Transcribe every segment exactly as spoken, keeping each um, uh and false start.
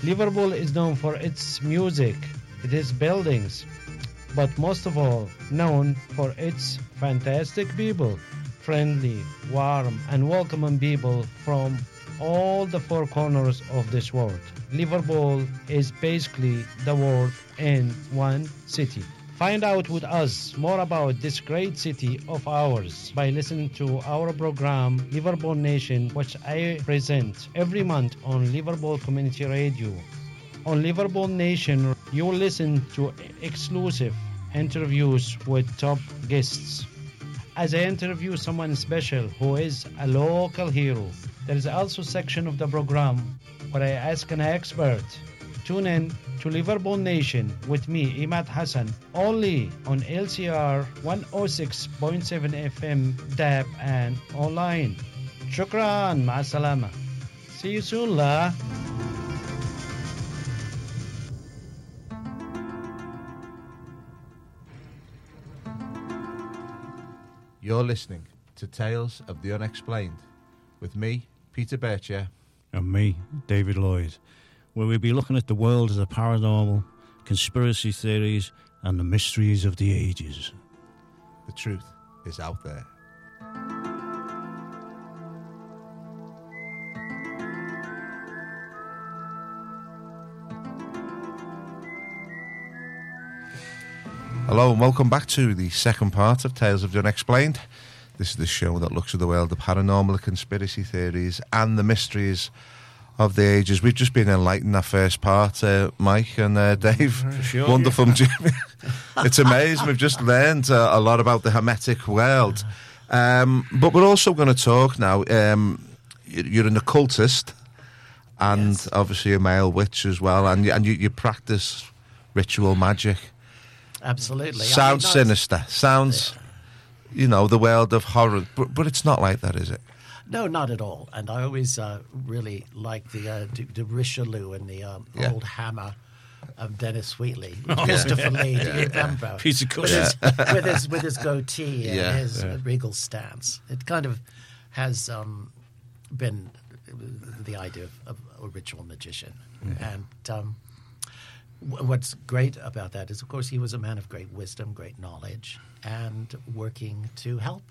Liverpool is known for its music, its buildings, but most of all known for its fantastic people, friendly, warm and welcoming people from all the four corners of this world. Liverpool is basically the world in one city. Find out with us more about this great city of ours by listening to our program Liverpool Nation, which I present every month on Liverpool Community Radio. On Liverpool Nation, you will listen to exclusive interviews with top guests. As I interview someone special who is a local hero, there is also a section of the program where I ask an expert. Tune in to Liverpool Nation with me, Imad Hassan, only on L C R one oh six point seven F M, D A B and online. Shukran, ma'asalama. See you soon, la. You're listening to Tales of the Unexplained with me, Peter Bircher. And me, David Lloyd, where we'll be looking at the world of the paranormal, conspiracy theories, and the mysteries of the ages. The truth is out there. Hello and welcome back to the second part of Tales of the Unexplained. This is the show that looks at the world of paranormal, conspiracy theories and the mysteries of the ages. We've just been enlightened in that first part, uh, Mike and uh, Dave. Sure, Wonderful, yeah. Jimmy. It's amazing. We've just learned uh, a lot about the Hermetic world. Um, but we're also going to talk now. Um, you're an occultist and Yes. obviously a male witch as well, and you, and you, you practice ritual magic. Absolutely. Sounds I mean, not- sinister. Sounds, you know, the world of horror. But, but it's not like that, is it? No, not at all. And I always uh, really like the, uh, the, the Richelieu and the um, Yeah. old hammer of Dennis Wheatley, Christopher Lee. Do you remember? Piece of with, his, with his with his goatee and Yeah. his Yeah. regal stance. It kind of has um, been the idea of, of a ritual magician. And um, w- what's great about that is, of course, he was a man of great wisdom, great knowledge, and working to help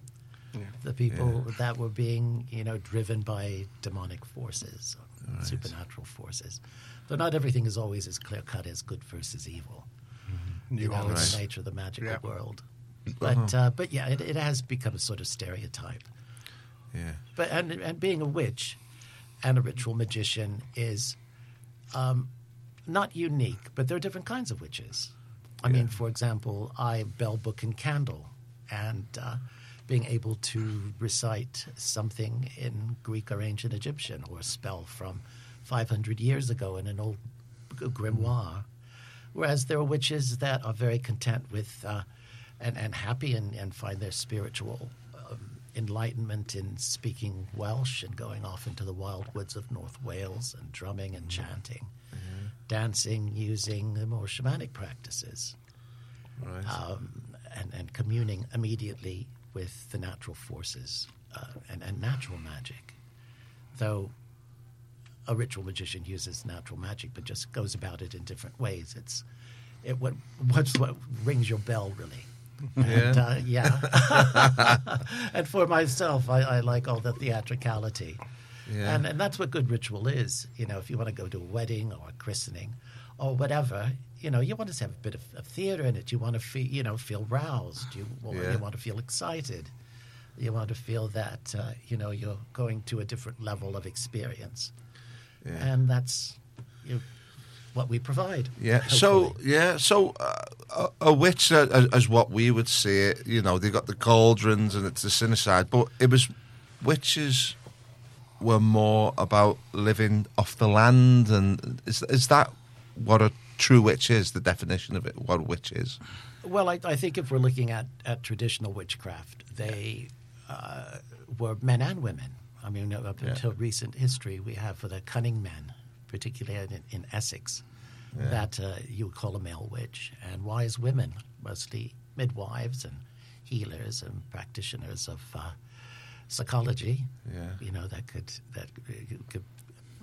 the people that were being, you know, driven by demonic forces, Right. supernatural forces. Though not everything is always as clear cut as good versus evil. You know, it's the Right. nature of the magical Yeah. world. But uh, but yeah, it, it has become a sort of stereotype. Yeah. But and and being a witch and a ritual magician is um, not unique, but there are different kinds of witches. I mean, for example, I bell, book, and candle, and uh, being able to recite something in Greek or ancient Egyptian, or a spell from five hundred years ago in an old grimoire. Whereas there are witches that are very content with uh, and, and happy and, and find their spiritual um, enlightenment in speaking Welsh and going off into the wild woods of North Wales and drumming and chanting, dancing, using the more shamanic practices, Right. um, and, and communing immediately with the natural forces uh, and, and natural magic. Though a ritual magician uses natural magic, but just goes about it in different ways. It's it what what's what rings your bell, really. And, uh, yeah. And for myself, I, I like all the theatricality. Yeah. And, and that's what good ritual is. You know, if you want to go to a wedding or a christening or whatever, you know, you want to have a bit of, of theater in it. You want to feel, you know, feel roused. You, well, Yeah. you want to feel excited. You want to feel that, uh, you know, you're going to a different level of experience. Yeah. And that's you know, what we provide. Yeah. So hopefully. yeah. So uh, a, a witch, uh, as, as what we would see it, you know, they got the cauldrons and it's the sin side, but it was witches were more about living off the land, and is is that what a true witch is? The definition of it, what a witch is. Well, I, I think if we're looking at, at traditional witchcraft, they uh, were men and women. I mean, up Yeah. until recent history, we have the cunning men, particularly in, in Essex, that uh, you would call a male witch, and wise women, mostly midwives and healers and practitioners of uh, psychology. Yeah. You know, that could that could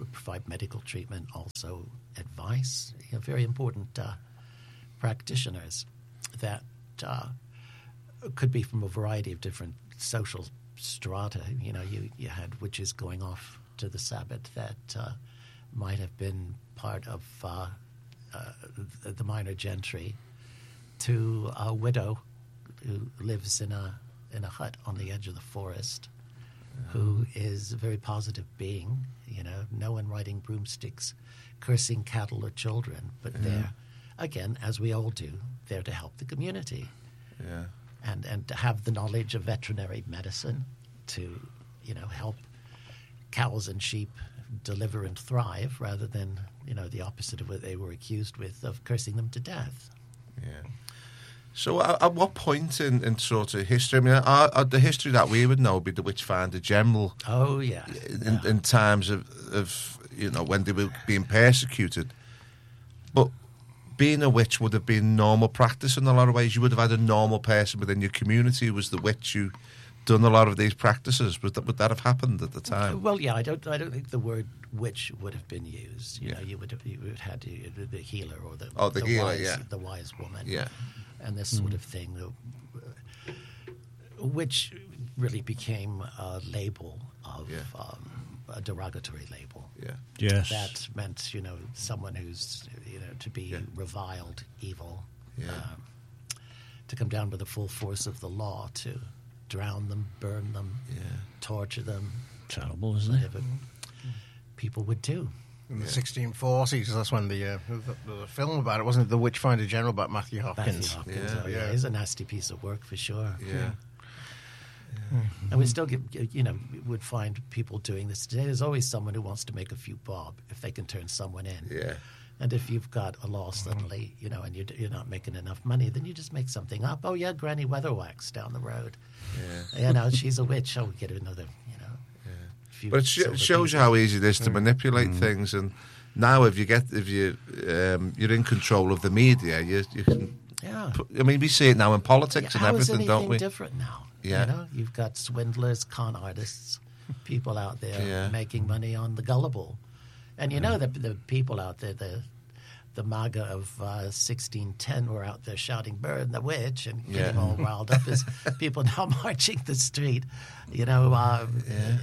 provide medical treatment, also advice. You know, very important uh, practitioners that uh, could be from a variety of different social strata. You know, you, you had witches going off to the Sabbath that uh, might have been part of uh, uh, the minor gentry, to a widow who lives in a in a hut on the edge of the forest, who is a very positive being, you know, no one riding broomsticks, cursing cattle or children, but Yeah. there, again, as we all do, there to help the community. Yeah. And, and to have the knowledge of veterinary medicine to, you know, help cows and sheep deliver and thrive, rather than, you know, the opposite of what they were accused with, of cursing them to death. Yeah. So at, at what point in, in sort of history, I mean, our, our, the history that we would know would be the Witchfinder General Oh, yeah. in, in times of, of, you know, when they were being persecuted. But being a witch would have been normal practice in a lot of ways. You would have had a normal person within your community who was the witch who done a lot of these practices. Would that, would that have happened at the time? Well, yeah, I don't. I don't think the word witch would have been used. You Yeah. know, you would have you would have had to, the healer or the Oh, the healer, wise, yeah. the wise woman, Yeah. and this sort of thing, uh, which really became a label of Yeah. um, a derogatory label. Yeah. Yes. That meant, you know, someone who's, you know, to be Yeah. reviled, evil, Yeah. um, to come down with the full force of the law, to drown them, burn them, Yeah. torture them, Terrible, isn't it? whatever people would do. In the sixteen forties, that's when the, uh, the, the film about it, wasn't it? The Witchfinder General about Matthew Hopkins. Matthew Hopkins, Yeah. oh, yeah, Yeah. he's a nasty piece of work for sure. Yeah. And we still get, you know, would find people doing this today. There's always someone who wants to make a few bob if they can turn someone in. Yeah. And if you've got a law suddenly, you know, and you're, you're not making enough money, then you just make something up. Oh, yeah, Granny Weatherwax down the road. Yeah. You know, she's a witch. Oh, we get another, you know. few But it sh- silver shows you pieces. how easy it is to manipulate things. And now, if you get, if you, um, you're in control of the media, you, you can. Yeah. Put, I mean, we see it now in politics and How is everything, anything don't we? different now? Yeah. You know, you've got swindlers, con artists, people out there Yeah. making money on the gullible. And you know that the people out there, the the MAGA of uh, sixteen ten were out there shouting, "Burn the witch," and getting Yeah. all riled up as people now marching the street, you know, uh, Yeah.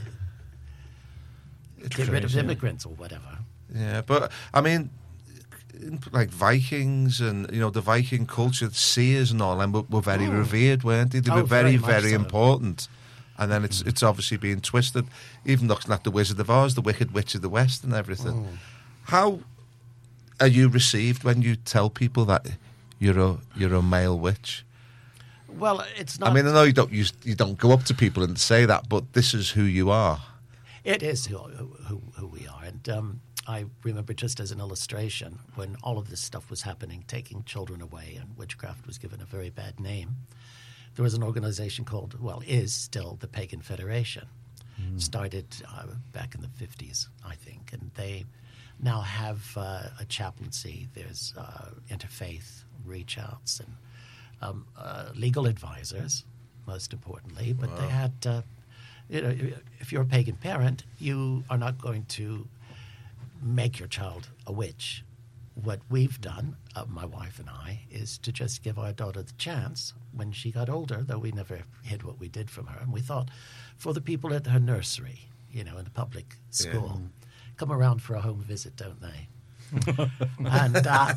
get rid of crazy. immigrants or whatever. Yeah, but I mean, in, like Vikings and you know the Viking culture, seers and all them were, were very revered, weren't they? They Oh, were very, very much very so. important. And then it's it's obviously being twisted, even looking at the Wizard of Oz, the Wicked Witch of the West, and everything. How are you received when you tell people that you're a you're a male witch? Well, it's not. I mean, I know you don't use, you don't go up to people and say that, but this is who you are. It is who, who, who we are. And um, I remember, just as an illustration, when all of this stuff was happening, taking children away, and witchcraft was given a very bad name, there was an organization called, well, is still the Pagan Federation. Started uh, back in the fifties, I think. And they now have uh, a chaplaincy. There's uh, interfaith reach-outs and um, uh, legal advisors, most importantly. But they had... Uh, You know, if you're a pagan parent, you are not going to make your child a witch. What we've done, uh, my wife and I, is to just give our daughter the chance when she got older, though we never hid what we did from her. And we thought, for the people at her nursery, you know, in the public school, come around for a home visit, don't they? and uh,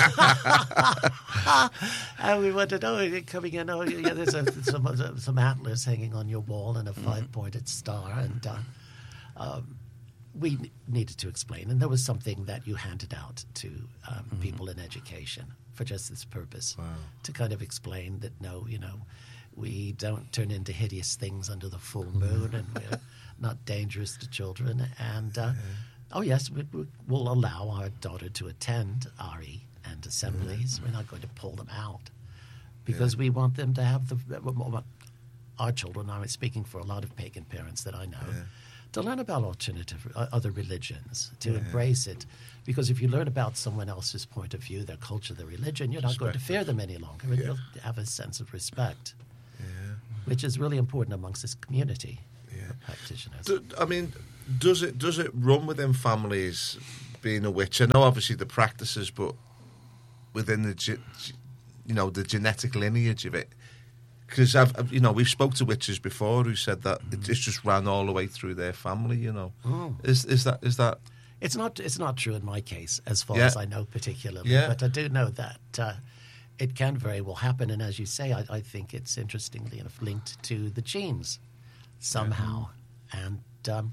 and we wondered, oh, you're coming in. Oh, yeah, there's a, some some antlers hanging on your wall and a five-pointed star, and uh, um, we needed to explain. And there was something that you handed out to um, people in education for just this purpose, to kind of explain that no, you know, we don't turn into hideous things under the full moon, and we're not dangerous to children, and. Uh, Oh, yes, we, we, we'll allow our daughter to attend R E and assemblies. We're not going to pull them out because we want them to have the, our children, I'm speaking for a lot of pagan parents that I know, to learn about alternative, uh, other religions, to embrace it. Because if you learn about someone else's point of view, their culture, their religion, you're not going to fear them any longer. And you'll have a sense of respect, which is really important amongst this community of practitioners. Do- I mean, Does it does it run within families being a witch? I know obviously the practices, but within the ge- you know the genetic lineage of it, because I've I've- you know we've spoke to witches before who said that it just just ran all the way through their family. You know, Oh. is is that is that It's not. It's not true in my case, as far Yeah. as I know particularly. Yeah. But I do know that uh, it can very well happen. And as you say, I, I think it's interestingly enough linked to the genes somehow. And um,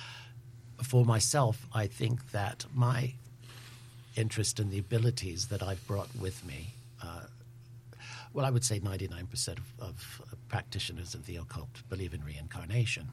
for myself, I think that my interest in the abilities that I've brought with me. Uh, well, I would say ninety-nine percent of, of practitioners of the occult believe in reincarnation,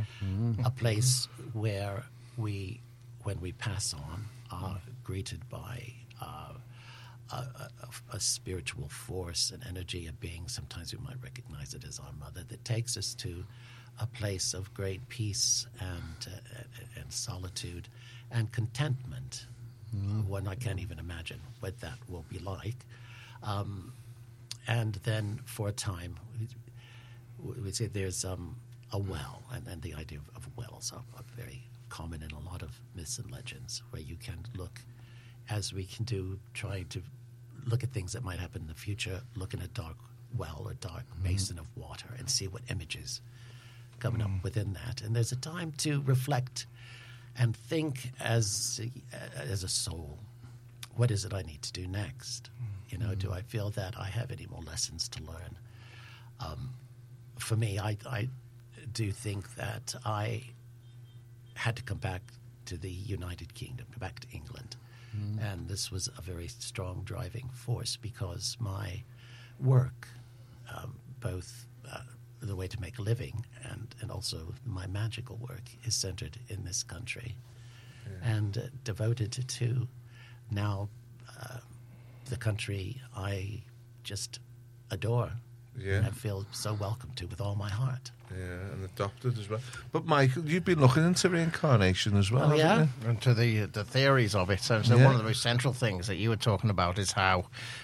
a place where we, when we pass on, are greeted by uh, a, a, a spiritual force, an energy, a being. Sometimes we might recognize it as our mother, that takes us to a place of great peace and uh, and solitude and contentment. One I can't even imagine what that will be like. Um, and then for a time, we, we say there's um, a well, and, and the idea of, of wells are, are very common in a lot of myths and legends, where you can look, as we can do, trying to look at things that might happen in the future, look in a dark well or dark basin of water and see what images coming up within that. And there's a time to reflect and think as a, as a soul, what is it I need to do next? You know, do I feel that I have any more lessons to learn? Um, for me, I, I do think that I had to come back to the United Kingdom, come back to England. And this was a very strong driving force because my work, um, both uh, the way to make a living and, and also my magical work, is centered in this country and uh, devoted to now uh, the country I just adore. Yeah. And I feel so welcome to with all my heart. yeah and adopted as well? But Michael, you've been looking into reincarnation as well, Oh, haven't yeah? you? And to the the theories of it. So, so Yeah. one of the most central things that you were talking about is how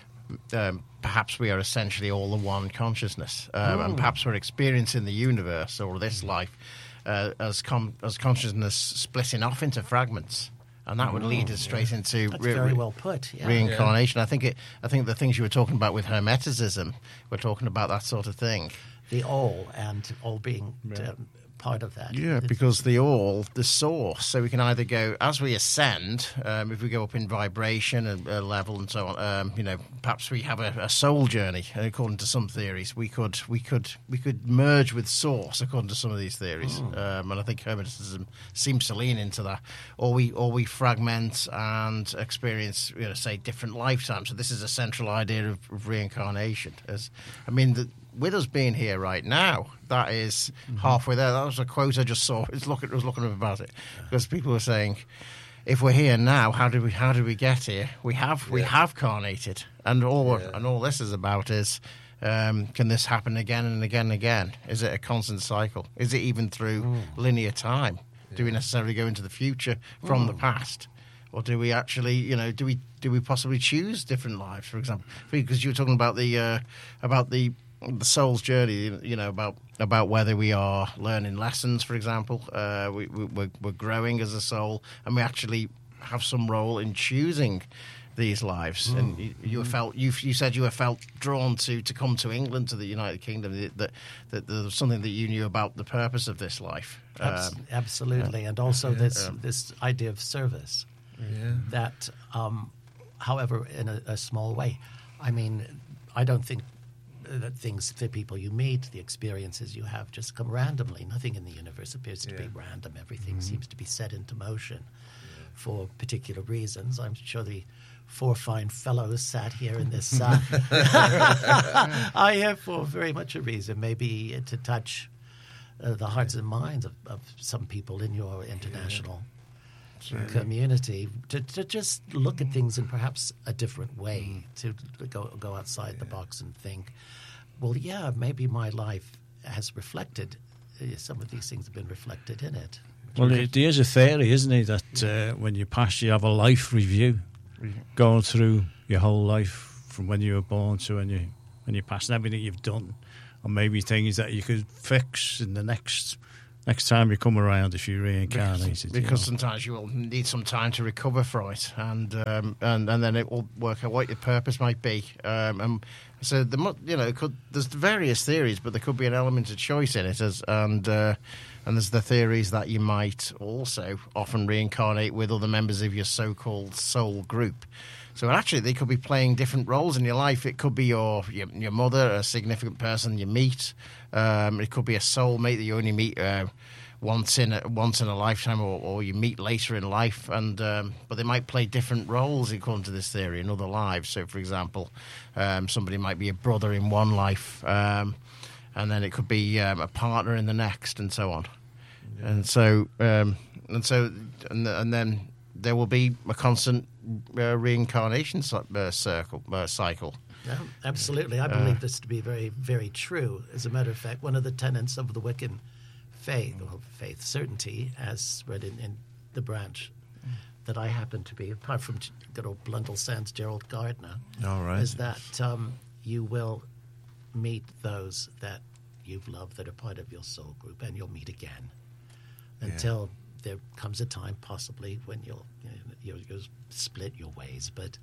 um, perhaps we are essentially all the one consciousness, um, and perhaps we're experiencing the universe or this life uh, as com- as consciousness splitting off into fragments, and that would lead us straight into That's re- very re- well put. Yeah. reincarnation. I think it. I think the things you were talking about with Hermeticism, we're talking about that sort of thing. The all and all being um, part of that. Yeah, because the all, the source. So we can either go as we ascend, um, if we go up in vibration and uh, level and so on. Um, you know, perhaps we have a, a soul journey. And according to some theories, we could, we could, we could merge with source. According to some of these theories, um, and I think Hermeticism seems to lean into that. Or we, or we fragment and experience, you know, say different lifetimes. So this is a central idea of, of reincarnation. As I mean, the, with us being here right now, that is halfway there. That was a quote I just saw. It's look, I was looking up about it because people were saying, if we're here now, how did we how did we get here? We have we Yeah. have carnated, and all Yeah. and all this is about is, um, can this happen again and again and again? Is it a constant cycle? Is it even through linear time? Do we necessarily go into the future from the past? Or do we actually, you know, do we do we possibly choose different lives? For example, because you were talking about the uh, about the the soul's journey, you know, about about whether we are learning lessons, for example, uh, we, we we're, we're growing as a soul, and we actually have some role in choosing these lives. Mm. And you, you felt you you said you were felt drawn to to come to England, to the United Kingdom, that that, that there was something that you knew about the purpose of this life. Abs- Um, absolutely, and also this Um, this idea of service. Yeah. That, um, however, in a, a small way. I mean, I don't think that things, the people you meet, the experiences you have, just come randomly. Nothing in the universe appears to be Yeah. random. Everything seems to be set into motion for particular reasons. I'm sure the four fine fellows sat here in this uh, are here for very much a reason, maybe to touch uh, the hearts and minds of, of some people in your international community, to, to just look at things in perhaps a different way, to go go outside the box and think, well, yeah, maybe my life has reflected, uh, some of these things have been reflected in it. Well, it, there's a theory, isn't it, that uh, when you pass, you have a life review, going through your whole life from when you were born to when you when you pass, and everything you've done, or maybe things that you could fix in the next Next time you come around, if you reincarnated. Because, you because know. sometimes you will need some time to recover from it, and um, and and then it will work out what your purpose might be. Um, and so the mu- you know it could, there's various theories, but there could be an element of choice in it, as and uh, and there's the theories that you might also often reincarnate with other members of your so-called soul group. So actually, they could be playing different roles in your life. It could be your your, your mother, a significant person you meet. Um, it could be a soulmate that you only meet uh, once in a, once in a lifetime, or, or you meet later in life. And um, but they might play different roles according to this theory in other lives. So, for example, um, somebody might be a brother in one life, um, and then it could be um, a partner in the next, and so on. Yeah. And so um, and so and, and then there will be a constant uh, reincarnation uh, circle uh, cycle. No, absolutely. I believe uh, this to be very, very true. As a matter of fact, one of the tenets of the Wiccan faith, or faith certainty, as read in, in the branch that I happen to be, apart from good old Blundell Sands Gerald Gardner, All right. is that um, you will meet those that you've loved that are part of your soul group, and you'll meet again until yeah. there comes a time, possibly, when you'll, you know, you'll, you'll split your ways. But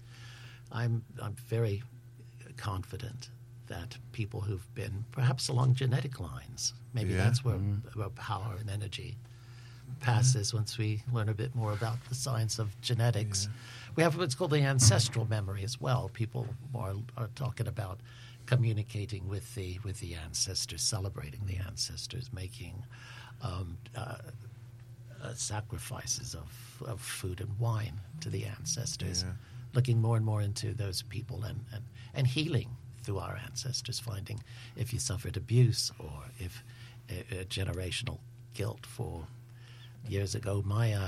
I'm I'm very confident that people who've been perhaps along genetic lines, maybe yeah. that's where, mm-hmm. where power and energy passes mm-hmm. once we learn a bit more about the science of genetics. Yeah. We have what's called the ancestral memory as well. People are, are talking about communicating with the with the ancestors, celebrating the ancestors, making um, uh, uh, sacrifices of, of food and wine to the ancestors. Yeah. Looking more and more into those people and, and, and healing through our ancestors, finding if you suffered abuse or if a, a generational guilt for years ago Maya.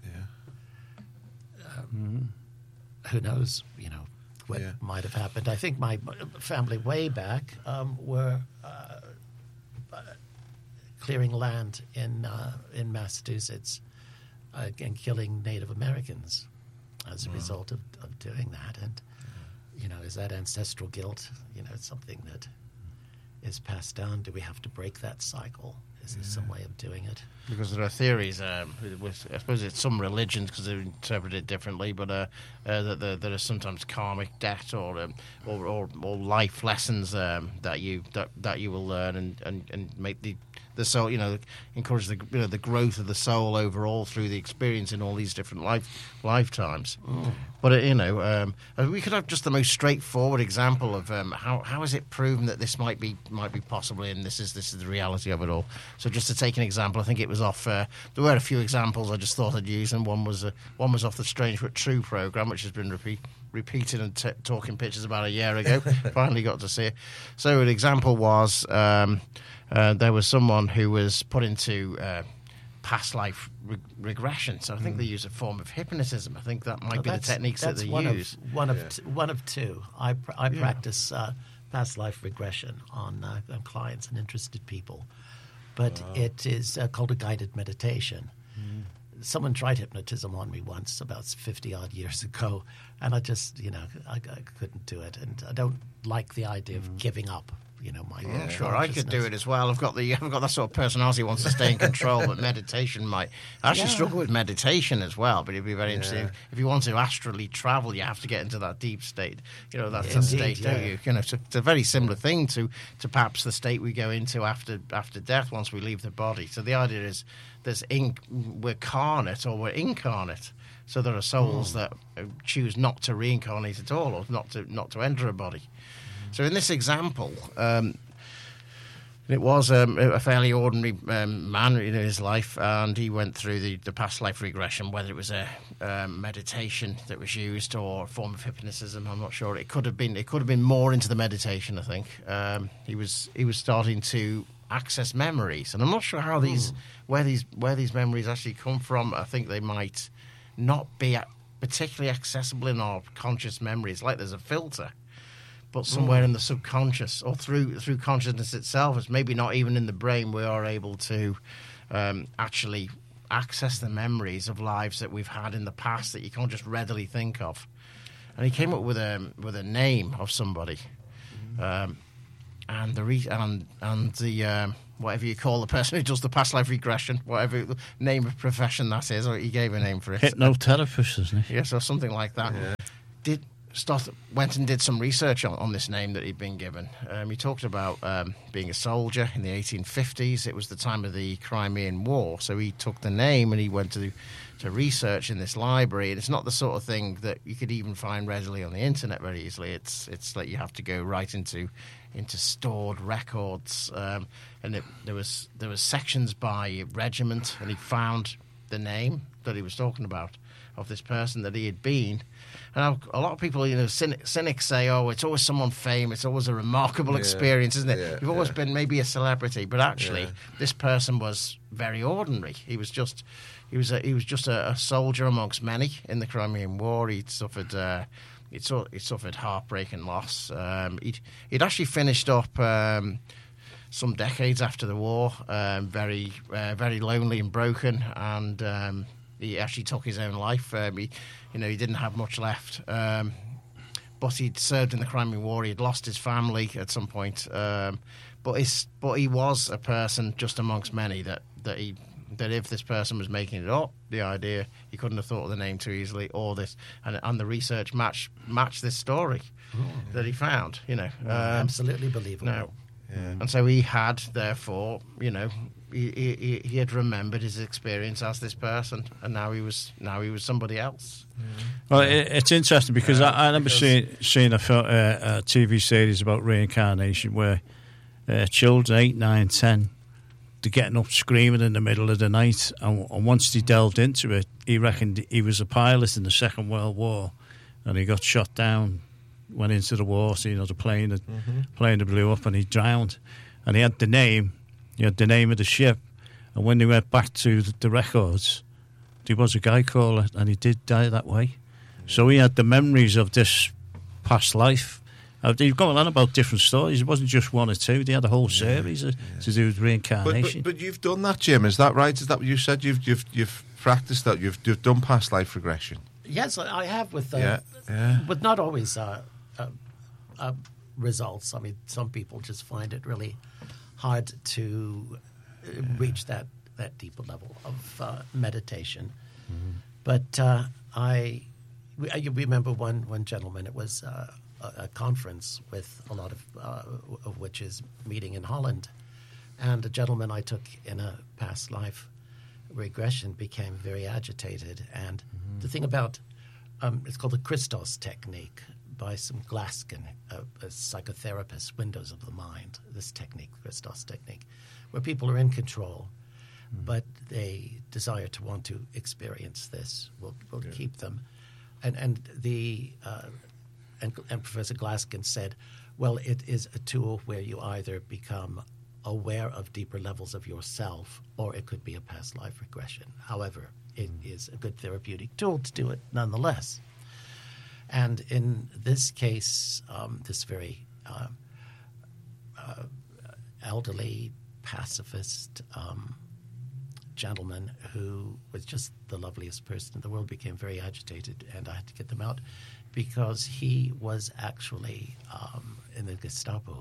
Yeah. Um, mm-hmm. Who knows, you know, what yeah. might have happened. I think my family way back um, were uh, uh, clearing land in, uh, in Massachusetts uh, and killing Native Americans as a wow. result of, of doing that. And, you know, is that ancestral guilt, you know, something that is passed down? Do we have to break that cycle? Is there yeah. some way of doing it? Because there are theories, um, with, I suppose it's some religions because they interpret it differently, but uh, uh, that there, there is sometimes karmic debt or um, or, or, or life lessons um, that you that, that you will learn and, and, and make the the soul, you know, encourage the you know the growth of the soul overall through the experience in all these different life lifetimes. Mm. But uh, you know, um, we could have just the most straightforward example of um, how how is it proven that this might be might be possible, and this is this is the reality of it all. So just to take an example, I think it was off. Uh, there were a few examples I just thought I'd use, and one was uh, one was off the Strange but True program, which has been repeat, repeated and t- talking pictures about a year ago. Finally got to see it. So an example was. Um, Uh, there was someone who was put into uh, past life re- regression. So I think mm. they use a form of hypnotism. I think that might well, be the techniques that they one use. Of, one yeah. of t- one of two. I pr- I yeah. practice uh, past life regression on, uh, on clients and interested people, but wow. it is uh, called a guided meditation. Mm. Someone tried hypnotism on me once about fifty odd years ago, and I just you know I, I couldn't do it, and I don't like the idea of mm. giving up. You know, my yeah, sure, I could do it as well. I've got the I've got that sort of personality who wants to stay in control, but meditation might. I actually yeah. struggle with meditation as well, but it'd be very yeah. interesting. If you want to astrally travel, you have to get into that deep state. You know, that's yeah, the state, yeah. don't you? You know, it's a, it's a very similar thing to, to perhaps the state we go into after after death once we leave the body. So the idea is there's in, we're carnate or we're incarnate. So there are souls mm. that choose not to reincarnate at all, or not to not to enter a body. So in this example, um, it was um, a fairly ordinary um, man in his life, and he went through the, the past life regression, whether it was a um, meditation that was used or a form of hypnotism. I'm not sure. It could have been. It could have been more into the meditation. I think um, he was he was starting to access memories, and I'm not sure how these mm. where these where these memories actually come from. I think they might not be particularly accessible in our conscious memories. Like there's a filter. But somewhere mm. in the subconscious or through through consciousness itself, it's maybe not even in the brain, we are able to um, actually access the memories of lives that we've had in the past that you can't just readily think of. And he came up with a with a name of somebody, mm. um, and the re- and and the um, whatever you call the person who does the past life regression, whatever name of profession that is, or he gave a name for it. Hypnotherapist, isn't he? Yes, or something like that. Yeah. Did start went and did some research on, on this name that he'd been given. Um, he talked about um, being a soldier in the eighteen fifties. It was the time of the Crimean War, so he took the name and he went to to research in this library. And it's not the sort of thing that you could even find readily on the internet very easily. It's it's like you have to go right into into stored records. Um, and it, there was there was sections by regiment, and he found the name that he was talking about of this person that he had been. And a lot of people, you know, cynic, cynics say, oh, it's always someone famous, it's always a remarkable Yeah, experience, isn't it? yeah, You've always yeah. been maybe a celebrity, but actually, Yeah. this person was very ordinary. He was just, he was, a, he was just a, a soldier amongst many in the Crimean War. He'd suffered, uh, he'd, su- he'd suffered heartbreak and loss. Um, he'd, he'd actually finished up um, some decades after the war, um, very, uh, very lonely and broken, and um, he actually took his own life. Um, he, you know, he didn't have much left. Um, but he'd served in the Crimean War. He'd lost his family at some point. Um, but his, but he was a person just amongst many that, that he that if this person was making it up, the idea, he couldn't have thought of the name too easily, or this, and, and the research matched matched this story that he found. You know, um, Absolutely believable. no. Yeah. And so he had, therefore, you know, he, he he had remembered his experience as this person, and now he was now he was somebody else. Well, it, it's interesting because Yeah, I, I remember because- seeing seeing a, fil- uh, a T V series about reincarnation where uh, children eight, nine, ten, they're getting up screaming in the middle of the night, and, and once he delved into it, he reckoned he was a pilot in the Second World War, and he got shot down, went into the water, you know, the plane that Mm-hmm. plane that blew up, and he drowned, and he had the name, he had the name of the ship, and when they went back to the, the records, there was a guy caller, and he did die that way. So he had the memories of this past life. Uh, they've gone on about different stories. It wasn't just one or two. They had a whole series uh, to do with But, reincarnation. but but you've done that, Jim. Is that right? Is that what you said? You've you've you've practiced that. You've you've done past life regression. Yes, I have with uh, Yeah, yeah. with not always uh, uh, uh, results. I mean, some people just find it really hard to uh, reach that, that deeper level of uh, meditation. But uh, I, we- I remember one one gentleman. It was uh, a, a conference with a lot of, uh, of witches meeting in Holland, and a gentleman I took in a past life regression became very agitated. And the thing about um, it's called the Christos technique by some Glaskin, a, a psychotherapist, Windows of the Mind. This technique, Christos technique, where people are in control, but they desire to want to experience this. Will will keep them, and and the uh, and, and Professor Glaskin said, well, it is a tool where you either become aware of deeper levels of yourself, or it could be a past life regression. However, it is a good therapeutic tool to do it nonetheless. And in this case, um, this very uh, uh, elderly pacifist um, gentleman who was just the loveliest person in the world became very agitated, and I had to get them out because he was actually um, in the Gestapo.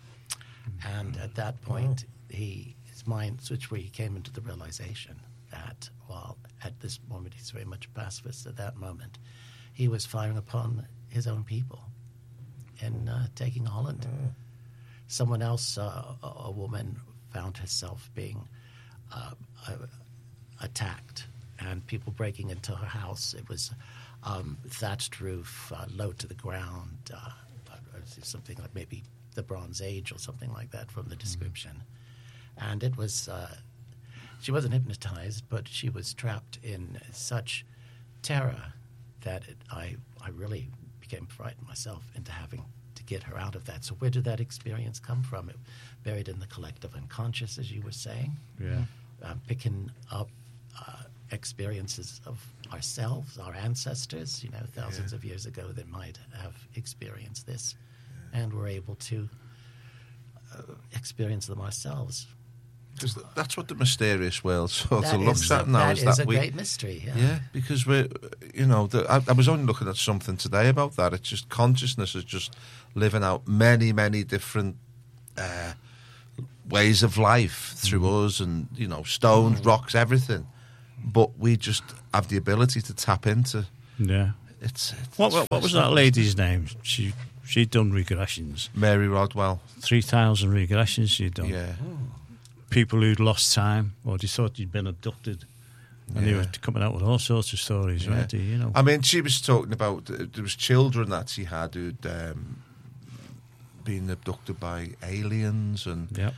And at that point, he his mind switched where he came into the realization that, well, at this moment, he's very much a pacifist. At that moment, he was firing upon his own people and uh, taking Holland. Someone else, uh, a, a woman, found herself being uh, uh, attacked, and people breaking into her house. It was um, thatched roof, uh, low to the ground, uh, something like maybe the Bronze Age or something like that from the description. Mm-hmm. And it was, uh, she wasn't hypnotized, but she was trapped in such terror that it, I, I really became frightened myself into having to get her out of that. So where did that experience come from? It buried in the collective unconscious, as you were saying. Yeah. Uh, picking up uh, experiences of ourselves, our ancestors, you know, thousands Yeah. of years ago that might have experienced this. And we're able to uh, experience them ourselves. Because that's what the mysterious world sort That of looks is, at now. that is is that a we, great mystery. Yeah. Yeah, because we're, you know, the, I, I was only looking at something today about that. It's just consciousness is just living out many, many different uh, ways of life through Mm. us, and you know, stones, rocks, everything. But we just have the ability to tap into. Yeah. It's, it's What, what, what was that lady's name? She she'd done regressions. Mary Rodwell. Three thousand regressions she'd done. Yeah. People who'd lost time, or they thought you'd been abducted, and they Yeah. were coming out with all sorts of stories, Yeah. weren't they? You know. I mean, she was talking about uh, there was children that she had who'd um, been abducted by aliens, and Yeah.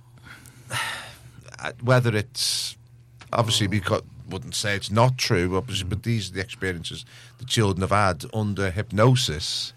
uh, whether it's obviously we got, wouldn't say it's not true, obviously, but these are the experiences the children have had under hypnosis,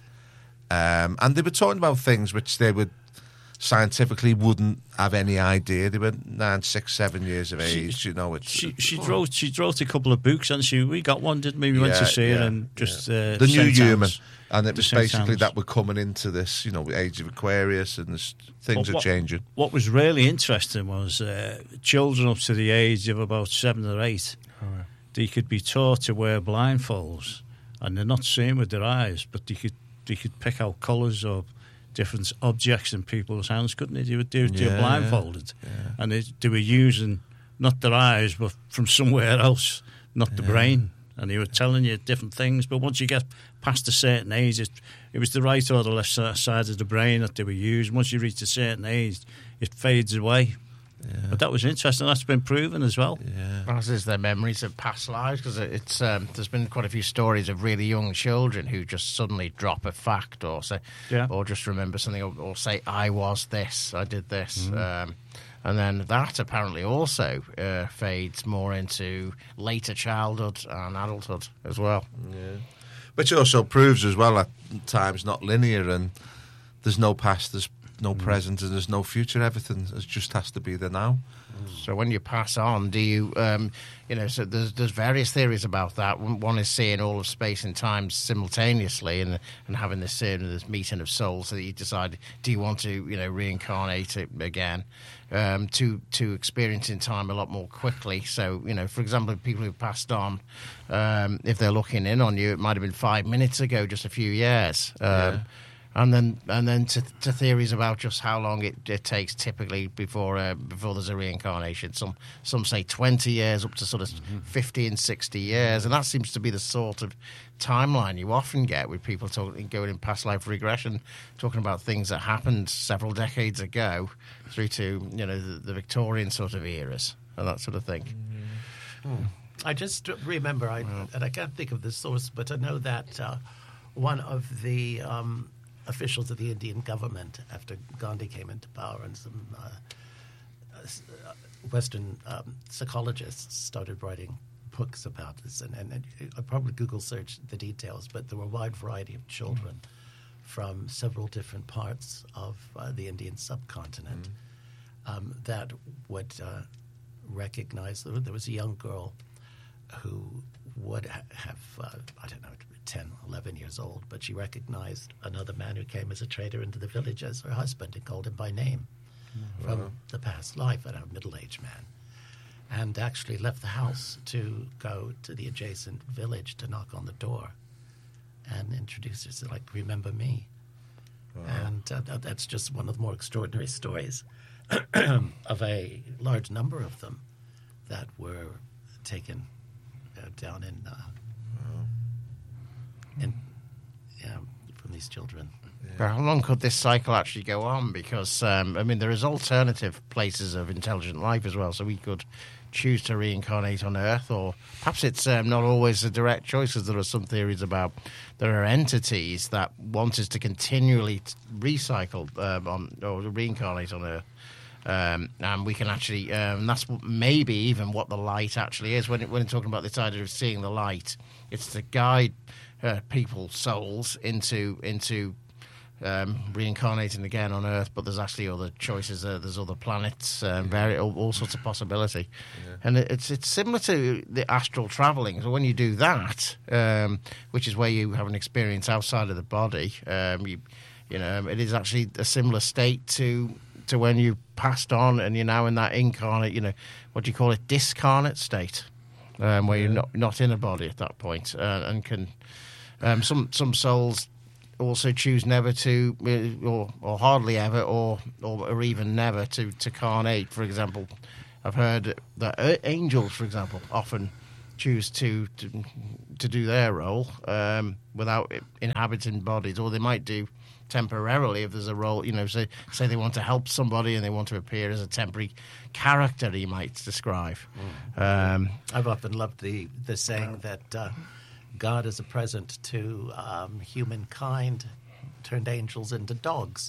um, and they were talking about things which they would scientifically wouldn't have any idea. They were nine, six, seven years of She- age. You know, it's She she wrote she wrote a couple of books, and she we got one, didn't we? We went to Yeah, see her yeah, and just uh, the new Saint human, Anne's. and it To was Saint basically Anne's. that we're coming into this, you know, age of Aquarius, and this, things But are what- changing. What was really interesting was uh, children up to the age of about seven or eight, they could be taught to wear blindfolds, and they're not seeing with their eyes, but they could they could pick out colours or different objects in people's hands, couldn't they? They were, they were, they were Yeah, blindfolded, yeah. and they, they were using not their eyes, but from somewhere else, not the brain. And they were telling you different things, but once you get past a certain age, it, it was the right or the left si- side of the brain that they were using. Once you reach a certain age, it fades away. Yeah. But that was interesting. That's been proven as well. Yeah. As is their memories of past lives, because it's um, there's been quite a few stories of really young children who just suddenly drop a fact or say, Yeah. or just remember something, or, or say, "I was this, I did this," um, and then that apparently also uh, fades more into later childhood and adulthood as well. Yeah. Which also proves as well that time's not linear, and there's no past, there's no present, and there's no future. Everything is- just has to be there now. So when you pass on, do you, um, you know, so there's there's various theories about that. One one is seeing all of space and time simultaneously, and and having this certain this meeting of souls, so that you decide, do you want to, you know, reincarnate it again, um, to to experiencing time a lot more quickly. So, you know, for example, people who've passed on, um, if they're looking in on you, it might have been five minutes ago, just a few years. Um, Yeah. And then, and then to, to theories about just how long it, it takes typically before uh, before there's a reincarnation. Some some say twenty years, up to sort of fifty and sixty years, and that seems to be the sort of timeline you often get with people talking going in past life regression, talking about things that happened several decades ago, through to, you know, the, the Victorian sort of eras and that sort of thing. I just remember, I, and I can't think of the source, but I know that uh, one of the um, officials of the Indian government, after Gandhi came into power, and some uh, uh, Western um, psychologists started writing books about this, and, and, and I probably Google search the details, but there were a wide variety of children from several different parts of uh, the Indian subcontinent um, that would uh, recognize. There was a young girl who would ha- have, uh, I don't know, ten, eleven years old, but she recognized another man who came as a trader into the village as her husband and called him by name from the past life, a middle-aged man, and actually left the house to go to the adjacent village to knock on the door and introduce herself, like, remember me. And uh, that- that's just one of the more extraordinary stories of a large number of them that were taken uh, down in, uh, in yeah, from these children. But how long could this cycle actually go on? Because, um, I mean, there is alternative places of intelligent life as well, so we could choose to reincarnate on Earth, or perhaps it's um, not always a direct choice, because there are some theories about there are entities that want us to continually t- recycle um, on, or reincarnate on Earth. Um, and we can actually, um, that's what, maybe even what the light actually is. When, it, when we're talking about this idea of seeing the light, it's to guide uh, people's souls into into um, reincarnating again on Earth. But there's actually other choices. Uh, there's other planets, um, vari- all, all sorts of possibility. Yeah. And it, it's it's similar to the astral traveling. So when you do that, um, which is where you have an experience outside of the body, um, you you know, it is actually a similar state to. to when you passed on and you're now in that incarnate, you know, what do you call it, discarnate state, um, where yeah. you're not not in a body at that point, uh, and can um, some some souls also choose never to, uh, or or hardly ever, or or, or even never to, to carnate. For example, I've heard that uh, angels, for example, often choose to to, to do their role um, without inhabiting bodies, or they might do temporarily if there's a role. You know, say say they want to help somebody and they want to appear as a temporary character, you might describe. Mm. Um, I've often loved the the saying that uh, God is a present to um, humankind, turned angels into dogs.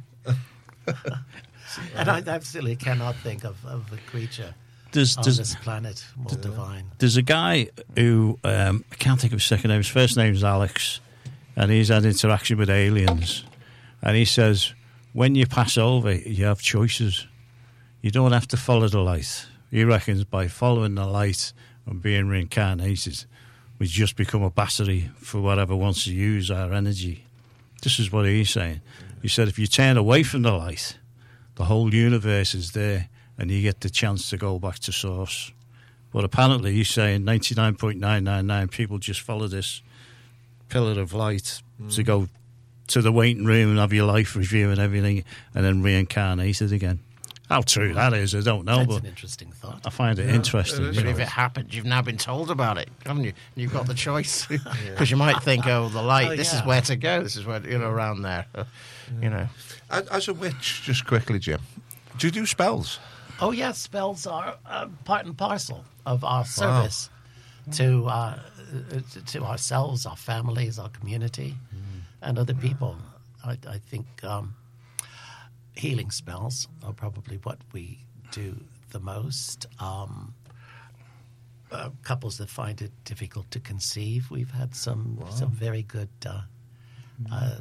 And I absolutely cannot think of, of a creature There's, on there's, this planet more divine. there's a guy who, um, I can't think of his second name, his first name is Alex, and he's had interaction with aliens. And he says, when you pass over, you have choices. You don't have to follow the light. He reckons by following the light and being reincarnated, we just become a battery for whatever wants to use our energy. This is what he's saying. He said if you turn away from the light, the whole universe is there and you get the chance to go back to source. But apparently he's saying ninety-nine point nine nine nine people just follow this pillar of light mm. to go to the waiting room and have your life review and everything and then reincarnated again. How true that is, I don't know. That's but an interesting thought. I find it Yeah, interesting. it is. But if it happens, you've now been told about it, haven't you? You've got the choice. Because you might think, oh, the light, Oh, this yeah. is where to go. This is where, you know, around there. Uh, You know. As, as a witch, just quickly, Jim, do you do spells? Oh, yes, spells are uh, part and parcel of our service to uh, to ourselves, our families, our community, and other people. I, I think um, healing spells are probably what we do the most. Um, uh, couples that find it difficult to conceive, we've had some some very good uh, uh,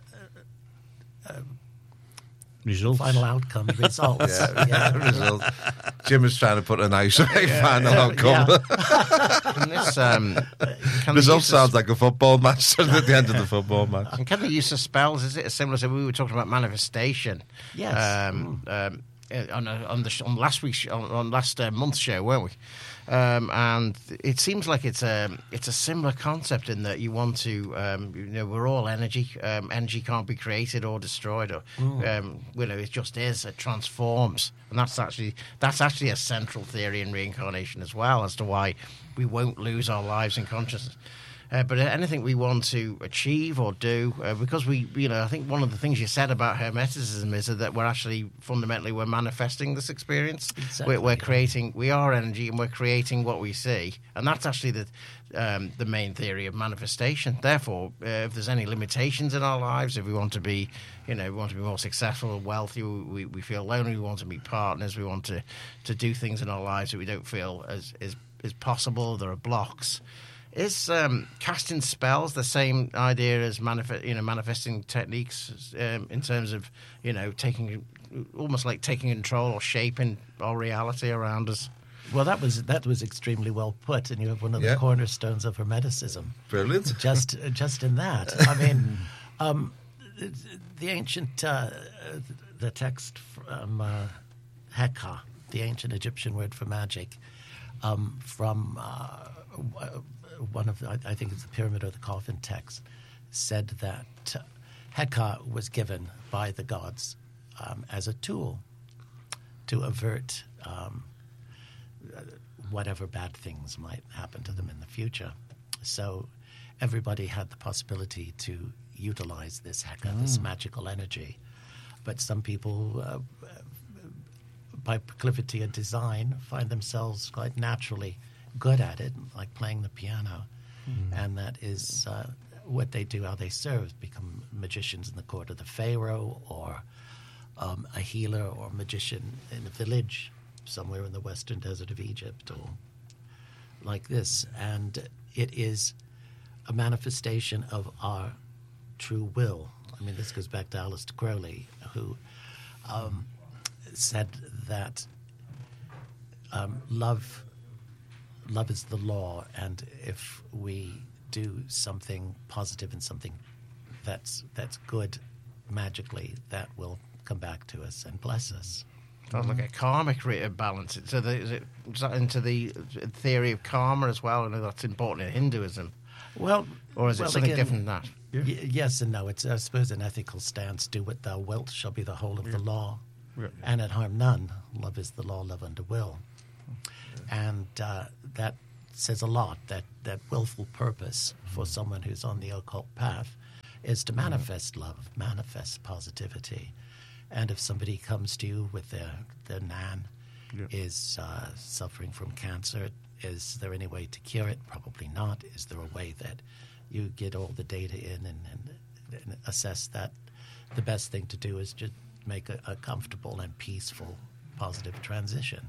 Results. final outcome results. Yeah. Result. Jim is trying to put a nice final outcome. Yeah. Can this, um, can the Result use of- sounds like a football match at the end of the football match. And can the use of spells, is it similar to we were talking about manifestation? Yes. Um, um, uh, on, uh, on the sh- on last week's on, on last uh, month's show, weren't we? Um, and it seems like it's a it's a similar concept in that you want to um, you know we're all energy. Um, energy can't be created or destroyed, or um, you know it just is. It transforms, and that's actually that's actually a central theory in reincarnation as well as to why we won't lose our lives in consciousness. Uh, but anything we want to achieve or do, uh, because we, you know, I think one of the things you said about Hermeticism is that we're actually fundamentally we're manifesting this experience. Exactly. We're, we're creating, we are energy, and we're creating what we see, and that's actually the um, the main theory of manifestation. Therefore, uh, if there's any limitations in our lives, if we want to be, you know, we want to be more successful or wealthy, we, we feel lonely, we want to meet partners, we want to to do things in our lives that we don't feel as is is possible. There are blocks. Is um, casting spells the same idea as manifest, you know, manifesting techniques um, in terms of, you know, taking almost like taking control or shaping our reality around us? Well, that was that was extremely well put, and you have one of the Yeah. cornerstones of Hermeticism. Brilliant. Just just in that, I mean, um, the ancient uh, the text from uh, Heka, the ancient Egyptian word for magic, um, from uh, one of the, I I think it's the Pyramid or the Coffin text, said that uh, Heka was given by the gods um, as a tool to avert um, whatever bad things might happen to them in the future. So everybody had the possibility to utilize this Heka, this magical energy. But some people, uh, by proclivity and design, find themselves quite naturally good at it, like playing the piano. And that is uh, what they do, how they serve, become magicians in the court of the Pharaoh, or um, a healer or magician in a village somewhere in the western desert of Egypt, or like this. And it is a manifestation of our true will. I mean, this goes back to Aleister Crowley, who um, said that um, love love is the law, and if we do something positive and something that's that's good magically, that will come back to us and bless us. Sounds like a karmic rate of balance. So the, is it is that into the theory of karma as well? I know that's important in Hinduism. Well, Or is it Well, something again, different than that? Y- yes and no. It's, I suppose, an ethical stance. Do what thou wilt shall be the whole of the law. Yeah. And at harm none. Love is the law, love under will. And uh, that says a lot, that, that willful purpose for someone who's on the occult path is to manifest love, manifest positivity. And if somebody comes to you with their, their nan Yeah. is uh, suffering from cancer, is there any way to cure it? Probably not. Is there a way that you get all the data in and, and, and assess that the best thing to do is just make a, a comfortable and peaceful, positive transition,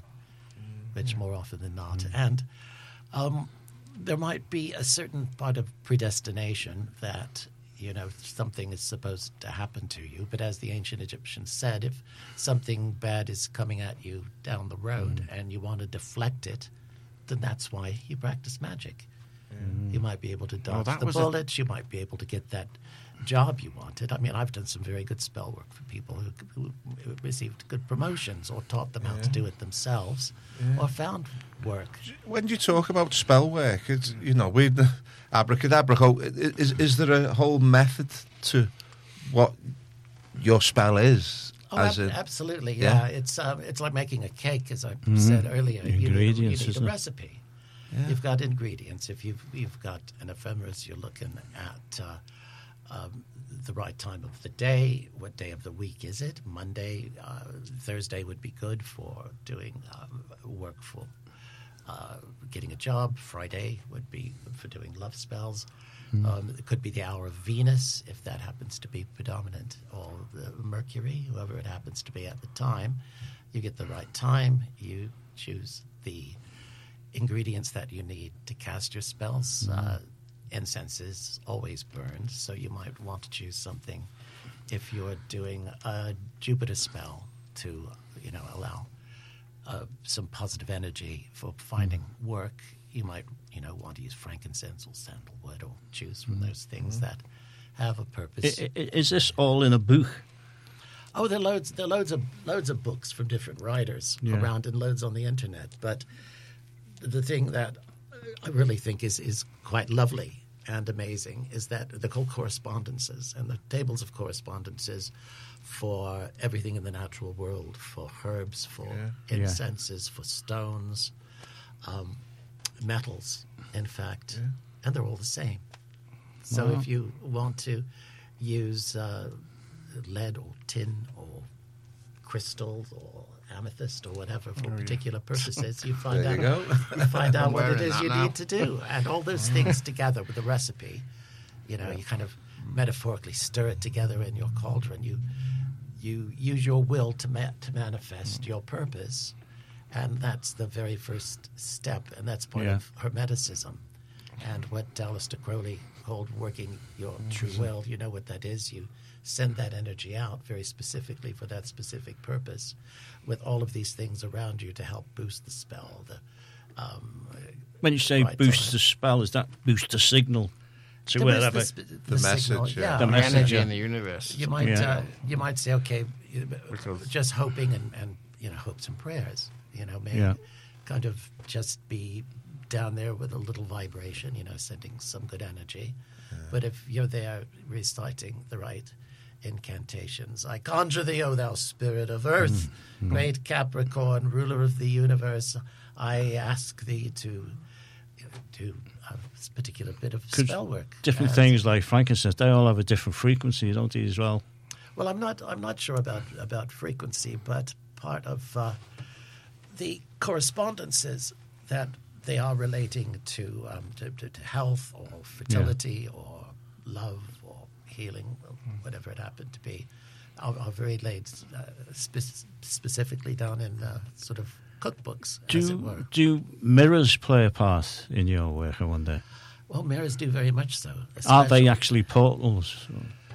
which more often than not. And um, there might be a certain part of predestination that, you know, something is supposed to happen to you. But as the ancient Egyptians said, if something bad is coming at you down the road and you want to deflect it, then that's why you practice magic. You might be able to dodge that the was a- bullets. You might be able to get that job you wanted. I mean, I've done some very good spell work for people who, who, who received good promotions or taught them how to do it themselves or found work. When you talk about spell work, it's, you know, we abracadabra. oh, Is is there a whole method to what your spell is? Oh, as ab- in- absolutely, yeah. yeah. It's um, it's like making a cake, as I said earlier. You need, you Ingredients, need a isn't it? recipe. You've got ingredients. If you've you've got an ephemeris, you're looking at uh, um, the right time of the day. What day of the week is it? Monday, uh, Thursday would be good for doing um, work for uh, getting a job. Friday would be good for doing love spells. Um, it could be the hour of Venus, if that happens to be predominant, or the Mercury, whoever it happens to be at the time. You get the right time. You choose the ingredients that you need to cast your spells. Uh, incense is always burned, so you might want to choose something if you're doing a Jupiter spell to, you know, allow uh, some positive energy for finding work. You might, you know, want to use frankincense or sandalwood, or choose from those things that have a purpose. I- I- Is this all in a book? Oh, there are loads. There are loads of loads of books from different writers Yeah. around, and loads on the internet. But the thing that I really think is is quite lovely and amazing is that they're called correspondences, and the tables of correspondences for everything in the natural world, for herbs, for Yeah. incenses, for stones, um, metals, in fact, and they're all the same. So Wow. if you want to use uh, lead or tin or crystals or amethyst or whatever for particular purposes, you find There out you go. you find out I'm what it wearing is that you now. need to do, and all those things together with a recipe. You know, you kind of metaphorically stir it together in your cauldron. You you use your will to ma- to manifest your purpose, and that's the very first step, and that's part Yeah. of Hermeticism, and what Aleister Crowley called working your true will. You know what that is. You send that energy out very specifically for that specific purpose, with all of these things around you to help boost the spell. The um, When you say Right, boost so- the spell, is that boost the signal to to wherever? boost the, sp- The message, signal, yeah. The The message, energy yeah. in the universe. You might Yeah. uh, you might say, okay, you- Because- just hoping and, and you know hopes and prayers. You know, maybe Yeah. kind of just be down there with a little vibration. You know, sending some good energy. But if you're there reciting the right incantations, I conjure thee, O thou spirit of earth, Mm-hmm. great Capricorn, ruler of the universe, I ask thee to do a particular bit of 'Cause spell work. Different And- things like frankincense, they all have a different frequency, don't they, as well? Well, I'm not. I'm not sure about about frequency, but part of uh, the correspondences that they are relating to, um, to, to to health or fertility or love or healing, or whatever it happened to be, are, are very laid uh, spe- specifically down in uh, sort of cookbooks, as it were. Do, do mirrors play a part in your work, I wonder? Well, mirrors do very much so. Are they especially- actually portals?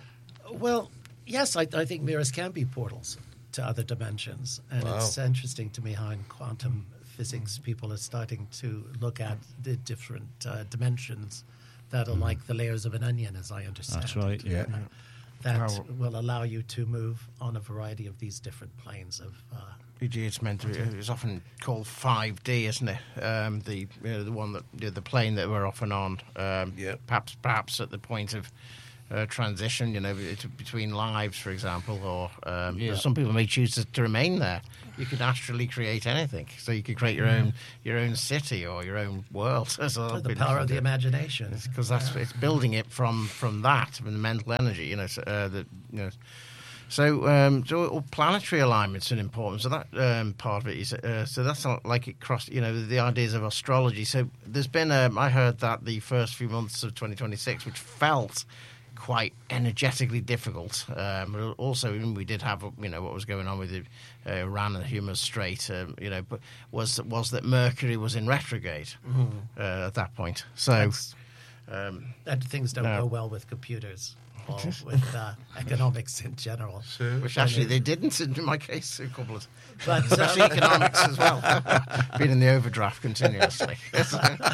Well, yes, I, I think mirrors can be portals to other dimensions. And Wow. it's interesting to me how in quantum physics people are starting to look at the different uh, dimensions that are like the layers of an onion, as I understand. That's right, yeah. That Wow. will allow you to move on a variety of these different planes of uh, It's meant to be. It's often called five D, isn't it? Um, the you know, the one that you know, the plane that we're often on. Um, Yeah. Perhaps perhaps at the point of uh, transition, you know, bet- between lives, for example, or um, Yeah. some people may choose to, to remain there. You could astrally create anything, so you could create your own your own city or your own world. That's a little The bit power of the different. imagination. Because that's it's building it from from that, from the mental energy, you know. So, uh, the, you know. So, um, so planetary alignment's an important. So that um, part of it is. Uh, so that's not like it crossed. You know, the, the ideas of astrology. So there's been. Um, I heard that the first few months of twenty twenty-six, which felt quite energetically difficult. Um, but also, we did have, you know, what was going on with the, uh, Iran and the Hormuz Strait. Um, you know, but was was that Mercury was in retrograde uh, at that point. So. That's- Um, that things don't No. go well with computers or with uh, economics in general. Which actually they didn't in my case a couple of But, especially um, economics as well. Been in the overdraft continuously. but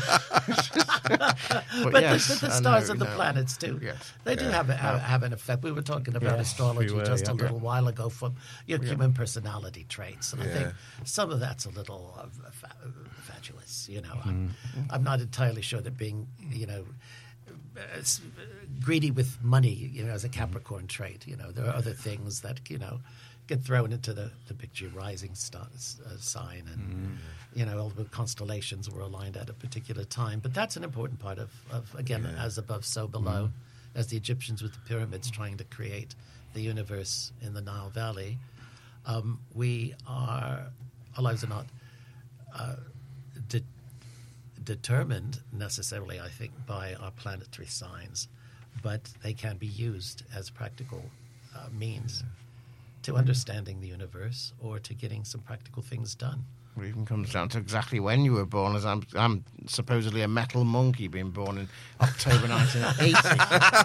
But yes, the, but the I stars know, of the no. planets do. Yes. They do Yeah. have, a, have have an effect. We were talking about Yes, astrology we were, just yeah. a little while ago from your human personality traits, and I think Yeah. some of that's a little uh, fa- fatuous. You know, I'm, Mm-hmm. I'm not entirely sure that being, you know, uh, s- greedy with money, you know, as a Capricorn trait. You know, there are other things that you know get thrown into the, the picture. Rising star, s- uh, sign, and Mm-hmm. you know, all the constellations were aligned at a particular time. But that's an important part of, of again, as above, so below, Mm-hmm. as the Egyptians with the pyramids trying to create the universe in the Nile Valley. Um, we are, our lives are not uh, de- determined necessarily, I think, by our planetary signs, but they can be used as practical uh, means to understanding the universe or to getting some practical things done. It even comes down to exactly when you were born. As I'm, I'm supposedly a metal monkey, being born in October nineteen eighty.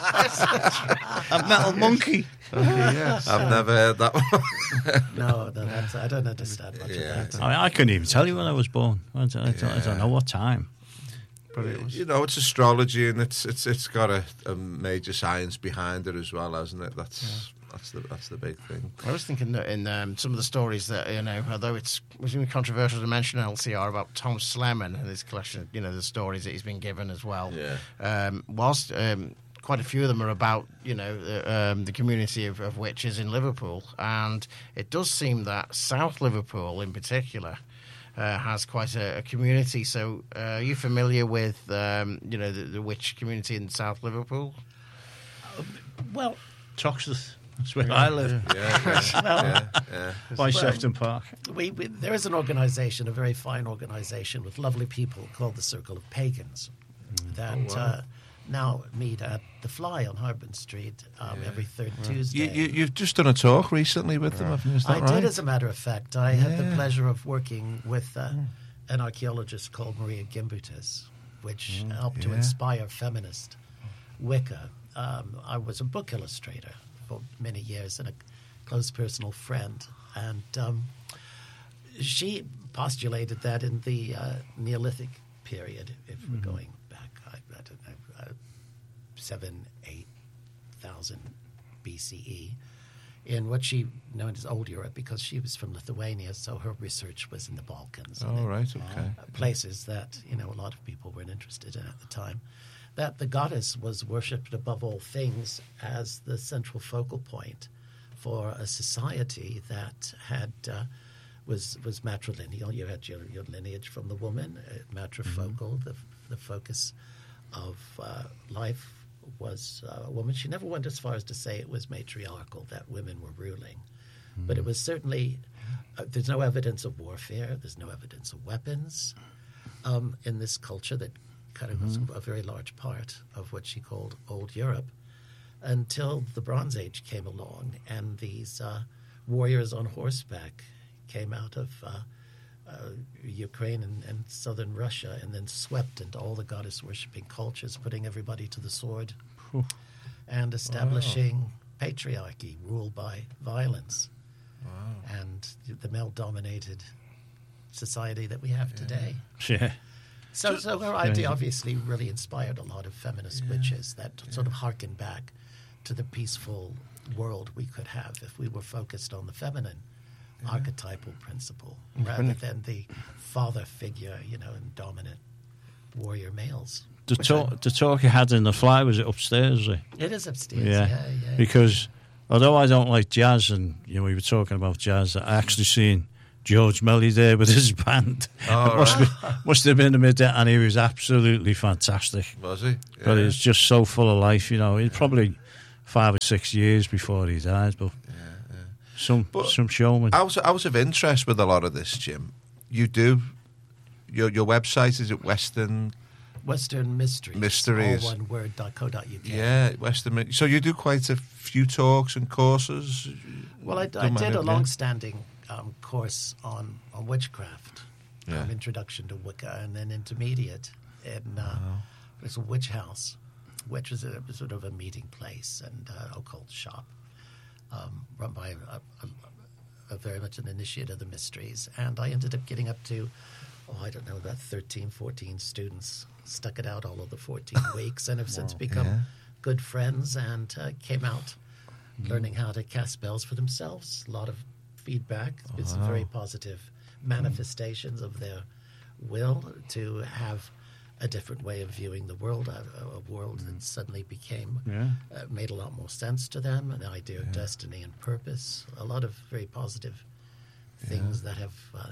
A metal monkey. Yes. I've never heard that one. No, no that's, I don't understand much Yeah. of that. I, mean, I couldn't even tell you when I was born. I don't, I don't, I don't know what time. But it was. You know, it's astrology, and it's it's it's got a, a major science behind it as well, hasn't it? That's that's the that's the big thing. I was thinking that in um, some of the stories that, you know, although it's was really controversial to mention L C R about Tom Slemen and his collection, you know, the stories that he's been given as well. Yeah. Um, whilst um, quite a few of them are about, you know, the, um, the community of, of witches in Liverpool, and it does seem that South Liverpool in particular uh, has quite a, a community. So, uh, are you familiar with, um, you know, the, the witch community in South Liverpool? Well, Toxteth. That's where I live. Yeah, yeah, yeah, yeah. By Well- Sefton Park. we, we, there is an organization, a very fine organization with lovely people called the Circle of Pagans that uh, now meet at the Fly on Harbin Street um, every third Tuesday. You, you, you've just done a talk recently with them, haven't you? Is that I right? did, as a matter of fact. I had the Yeah. pleasure of working with uh, an archaeologist called Maria Gimbutas, which helped to yeah. inspire feminist Wicca. Um, I was a book illustrator for many years and a close personal friend. And um, she postulated that in the uh, Neolithic period, if we're going back, I, I don't know, uh, seven, eight thousand B C E, in what she known as Old Europe, because she was from Lithuania, so her research was in the Balkans. and Oh, in, right, okay. uh, places that, you know, a lot of people weren't interested in at the time. That the goddess was worshipped above all things as the central focal point for a society that had uh, was was matrilineal. You had your, your lineage from the woman, uh, matrifocal. The the focus of uh, life was uh, a woman. She never went as far as to say it was matriarchal, that women were ruling, but it was certainly. Uh, there's no evidence of warfare. There's no evidence of weapons um, in this culture that kind of was a very large part of what she called Old Europe, until the Bronze Age came along and these uh, warriors on horseback came out of uh, uh, Ukraine and, and southern Russia and then swept into all the goddess-worshipping cultures, putting everybody to the sword and establishing patriarchy, rule by violence, and the male-dominated society that we have today. Yeah. So, so her idea obviously really inspired a lot of feminist witches that sort of harken back to the peaceful world we could have if we were focused on the feminine archetypal principle rather than the father figure, you know, and dominant warrior males. The which talk, I- the talk you had in the fly, was it upstairs? Was it? It is upstairs. Yeah. Yeah, yeah. Because although I don't like jazz, and you know we were talking about jazz, I actually seen George Melly there with his band. Oh, It must, right. be, must have been a midday, and he was absolutely fantastic. Was he? But Yeah. he's just so full of life, you know. He's probably five or six years before he died, but some But some showman. Out, out of interest with a lot of this, Jim, you do your your website is it Western? Western Mysteries. Mysteries. All one word, dot co dot uk. Yeah, Western. So you do quite a few talks and courses. Well, I, I Don't did mind a it, yeah. long-standing um, course on, on witchcraft, Yeah. um, introduction to Wicca, and then intermediate in uh, it was a witch house, which was a sort of a meeting place and uh, occult shop, um, run by a, a, a very much an initiate of the mysteries. And I ended up getting up to, oh, I don't know, about thirteen, fourteen students. Stuck it out all of the fourteen weeks, and have since become Yeah. good friends and uh, came out learning how to cast spells for themselves. A lot of feedback. There's been some very positive manifestations of their will to have a different way of viewing the world, a, a world that suddenly became, Yeah. uh, made a lot more sense to them, an idea of destiny and purpose. A lot of very positive things that have uh,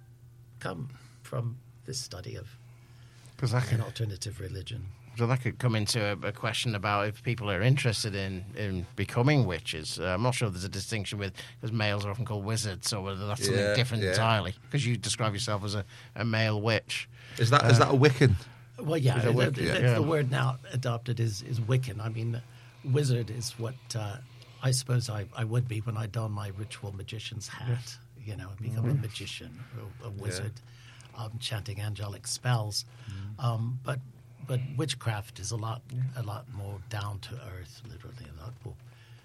come from this study of Because that an could, alternative religion. so that could come into a, a question about if people are interested in, in becoming witches. Uh, I'm not sure if there's a distinction with, because males are often called wizards, or whether that's something Yeah, different yeah. entirely. Because you describe yourself as a, a male witch. Is that is that a Wiccan? Well, yeah, Is it the, Wic- the- yeah. the word now adopted is, is Wiccan. I mean, wizard is what uh, I suppose I, I would be when I don my ritual magician's hat, you know, and become Mm-hmm. a magician, or a wizard, um, chanting angelic spells. Um, but but witchcraft is a lot a lot more down to earth, literally a lot more.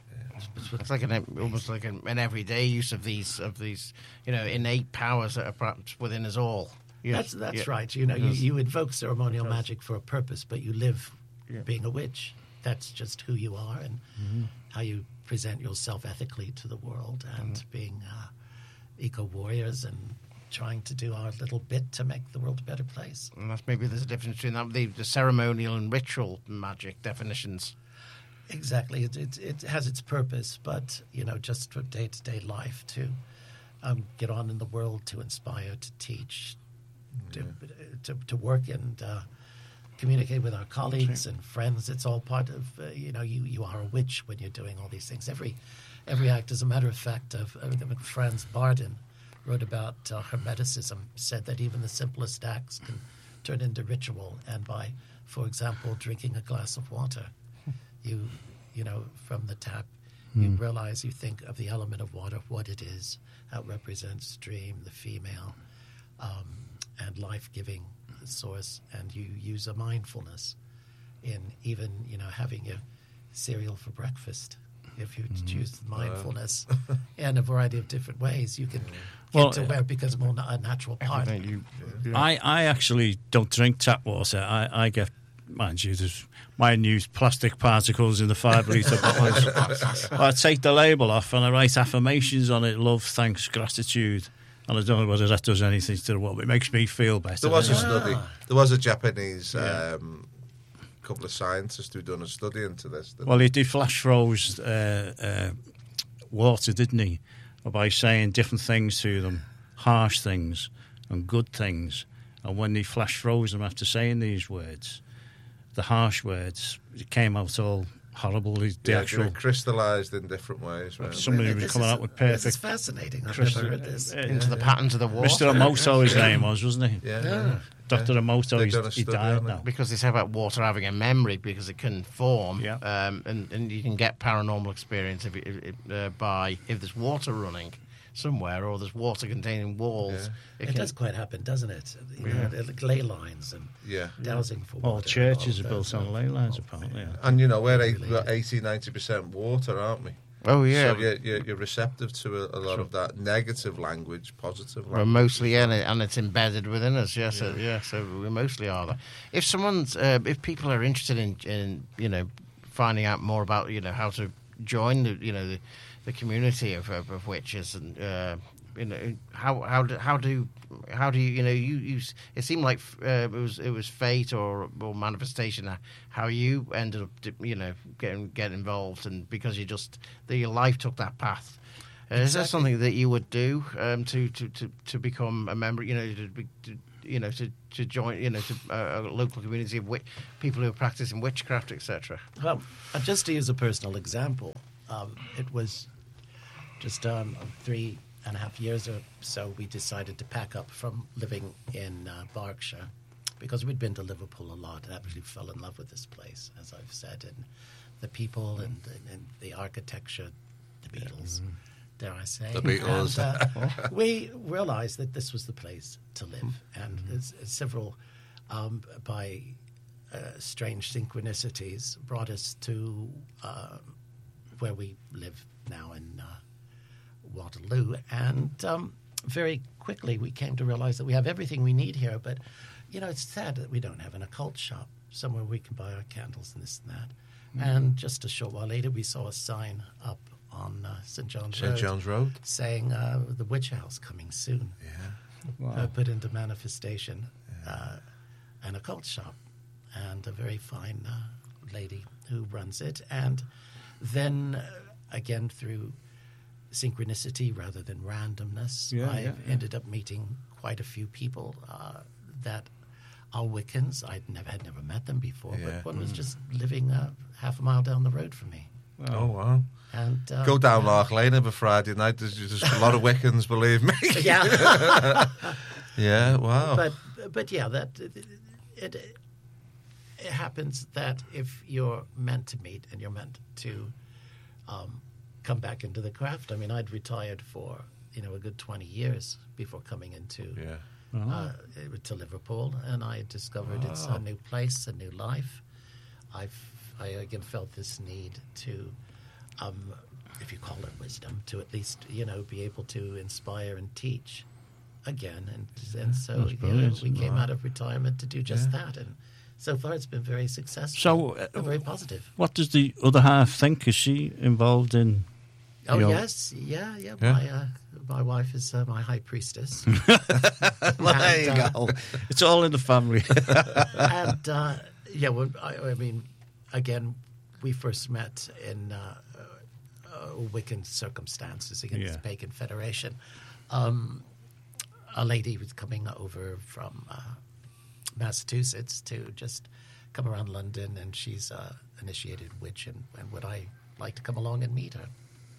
It's like an almost like an, an everyday use of these of these you know innate powers that are perhaps within us all. Yeah, That's that's yeah. right. You know, you, Because- you invoke ceremonial because- magic for a purpose, but you live Yeah. being a witch. That's just who you are and Mm-hmm. how you present yourself ethically to the world, and Mm-hmm. being uh, eco warriors and trying to do our little bit to make the world a better place. And that's maybe there's a difference between that, the, the ceremonial and ritual magic definitions. Exactly. It, it, it has its purpose, but, you know, just for day to day life to um, get on in the world, to inspire, to teach, to, to, to work and uh, communicate with our colleagues and friends. It's all part of, uh, you know, you, you are a witch when you're doing all these things. Every every act, as a matter of fact, of, of Franz Barden wrote about uh, Hermeticism, said that even the simplest acts can turn into ritual. And by, for example, drinking a glass of water, you you know, from the tap, you realize, you think of the element of water, what it is, how it represents stream, the female, um, and life-giving source, and you use a mindfulness in even, you know, having your cereal for breakfast. If you choose mindfulness in a variety of different ways, you can get Well, to where it becomes more na- a natural part. Everything you, yeah. I, I actually don't drink tap water. I, I get, mind you, there's minute plastic particles in the five litre bottles. I take the label off and I write affirmations on it: love, thanks, gratitude. And I don't know whether that does anything to the world. It makes me feel better. There was a doesn't it? study. There was a Japanese um, couple of scientists who done a study into this. didn't Well, he did flash froze uh, uh, water, didn't he? By saying different things to them, harsh things and good things. And when he flash froze them after saying these words, the harsh words, it came out all horrible. The they? Yeah, actual crystallised in different ways. Right? somebody was This coming is- out with This is perfect. fascinating. I've crystal- never heard this. into the patterns of the water. Mister Emoto, his name was, wasn't he? Yeah, yeah. Doctor Emoto, They've he's, done a he study died on it. now. Because they say about water having a memory because it can form, Yeah. um, and, and you can get paranormal experience if, it, if, uh, by if there's water running somewhere or there's water containing walls. Yeah. It, can- does quite happen, doesn't it? You know, like ley lines and Yeah. dowsing for water. All churches all are of built those, on uh, ley lines, apparently. Yeah. And you know, we're eight, we're eighty, ninety percent water, aren't we? Oh yeah, So you're, you're, you're receptive to a, a lot of that negative language, positive we're language. mostly in it, and it's embedded within us. Yes, yeah, so, yeah, so we mostly are that. If someone's, uh, if people are interested in, in, you know, finding out more about, you know, how to join the, you know, the, the community of, of, of witches and uh, you know, how how do how do how do you you know you, you it seemed like uh, it was it was fate or or manifestation. uh, How you ended up you know getting get involved, and because you just that your life took that path. Uh, Is that Exactly. something that you would do um, to, to, to, to become a member? You know, to, be, to you know to, to join you know to uh, a local community of wi- people who are practicing witchcraft, et cetera. Well, uh, just to use a personal example, um, it was just um, three and a half years or so we decided to pack up from living in uh, Berkshire because we'd been to Liverpool a lot and absolutely fell in love with this place, as I've said, and the people and, and, and the architecture, the Beatles, dare I say. The Beatles. And, uh, we realized that this was the place to live, and there's several, um, by uh, strange synchronicities, brought us to uh, where we live now in uh, Waterloo. And um, very quickly we came to realize that we have everything we need here, but, you know, it's sad that we don't have an occult shop somewhere we can buy our candles and this and that. And just a short while later, we saw a sign up on uh, Saint John's Saint Road John's Road. saying uh, the Witch House coming soon. Yeah. Uh, put into manifestation, uh, an occult shop, and a very fine uh, lady who runs it. And then, uh, again, through synchronicity rather than randomness, Yeah, I yeah, yeah. ended up meeting quite a few people uh, that are Wiccans. I'd never had never met them before, Yeah. but one was just living uh, half a mile down the road from me. Oh, wow. And uh, Go down Lark Lane every Friday night. There's just a lot of Wiccans, believe me. Yeah. Yeah, wow. but but yeah, that it, it, it happens that if you're meant to meet and you're meant to um, come back into the craft. I mean, I'd retired for you know a good twenty years before coming into yeah. uh, to Liverpool, and I discovered it's a new place, a new life. I've I again felt this need to. Um, if you call it wisdom, to at least you know be able to inspire and teach again, and and so That's you know, brilliant. we came out of retirement to do just that, and so far it's been very successful. So, uh, and very positive. What does the other half think? Is she involved in? Oh you know- yes, yeah, yeah. Yeah. My uh, my wife is uh, my high priestess, Well, there you And, uh, go. It's all in the family. and uh, yeah, well, I, I mean, again, we first met in uh, uh, Wiccan circumstances against Yeah. the Pagan Federation. Um, a lady was coming over from uh, Massachusetts to just come around London, and she's uh, initiated witch, and, and would I like to come along and meet her?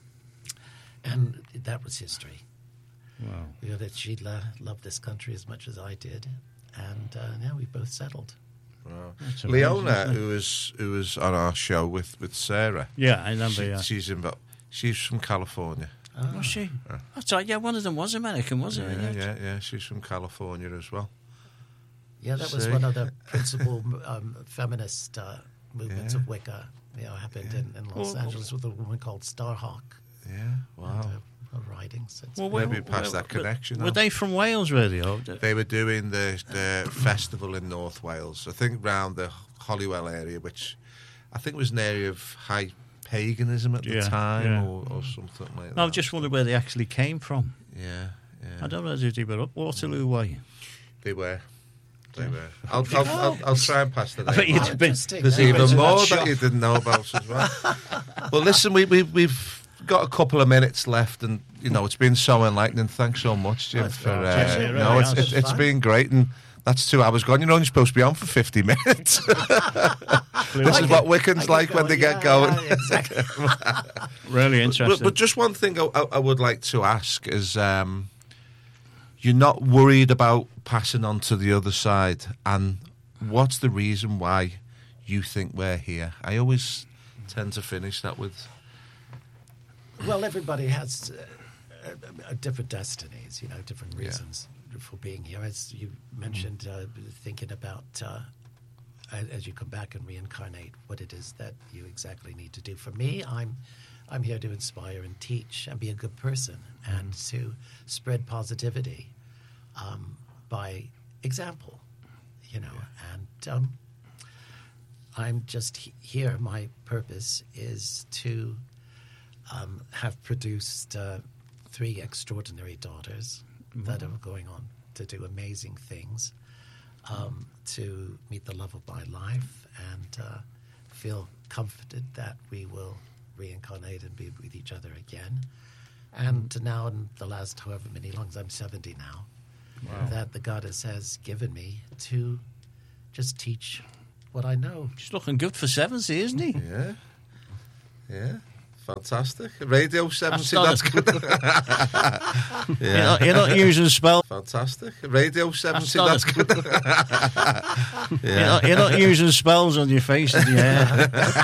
And that was history. Wow. You know, that she lo- loved this country as much as I did, and uh, now we both settled. Wow. That's amazing, Leona, isn't it? who was who was on our show with, with Sarah, Yeah, I remember. she, yeah. she's in, she's from California. Was she? That's right. Yeah, one of them was American, wasn't Yeah, it? yeah, yeah. She's from California as well. Yeah, that was See? one of the principal um, feminist uh, movements Yeah. of Wicca. You know, happened in, in Los Well, Angeles with a woman called Starhawk. Yeah, wow. And, uh, her writings. It's Well, Maybe where- past where- that connection. Were now. they from Wales, really? Or did- They were doing the, the festival in North Wales, I think round the Holywell area, which I think was an area of high paganism at the Yeah, time yeah. or, or something like that. No, I just wondered where they actually came from. Yeah, yeah. I don't know if they were up Waterloo way. They were. They were. I'll, I'll, I'll, I'll try and pass the I bet name you'd on. have been. Interesting. There's Yeah. even Into that more shop. that you didn't know about as well. Well, listen, we, we, we've got a couple of minutes left, and you know it's been so enlightening. Thanks so much, Jim. That's For very uh, generous. It really no, it's, has. it's, it's Fun. been great, and that's two hours gone. You're only supposed to be on for fifty minutes. This is what Wiccans like when they get going. Yeah, exactly. Really But, interesting. but just one thing I, I would like to ask is, um, you're not worried about passing on to the other side, and what's the reason why you think we're here? I always tend to finish that with, Well, everybody has uh, uh, different destinies, you know, different reasons for being here. As you mentioned, uh, thinking about uh, as as you come back and reincarnate, what it is that you exactly need to do. For me, I'm I'm here to inspire and teach and be a good person and to spread positivity um, by example, you know. And um, I'm just he- here. My purpose is to um, have produced uh, three extraordinary daughters that are going on to do amazing things, um, to meet the love of my life, and uh, feel comforted that we will reincarnate and be with each other again. And to now, in the last however many longs, I'm seventy now, Wow. that the goddess has given me to just teach what I know. He's looking good for seventy, isn't he? Yeah. Yeah. Fantastic. Radio seventy, not that's a- good. You're, Yeah. not, you're not using spells. Fantastic. Radio seventy, not that's a- good. You're Yeah. not, you're not using spells on your face and your hair.